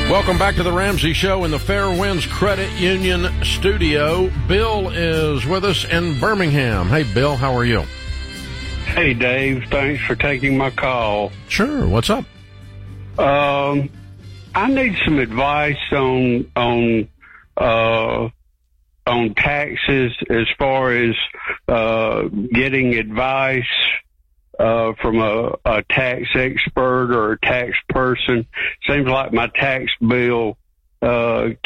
Welcome back to the Ramsey Show in the Fairwinds Credit Union studio. Bill is with us in Birmingham. Hey, Bill, how are you? Hey, Dave. Thanks for taking my call. Sure. What's up? I need some advice on taxes as far as getting advice from a tax expert or a tax person. Seems like my tax bill